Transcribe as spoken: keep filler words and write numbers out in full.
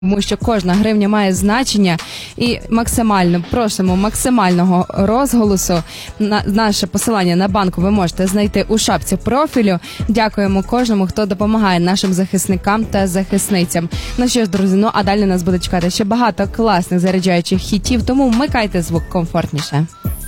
Тому що кожна гривня має значення і максимально, просимо максимального розголосу. На, наше посилання на банку ви можете знайти у шапці профілю. Дякуємо кожному, хто допомагає нашим захисникам та захисницям. Ну що ж, друзі, ну а далі нас буде чекати ще багато класних заряджаючих хітів, тому вмикайте звук комфортніше.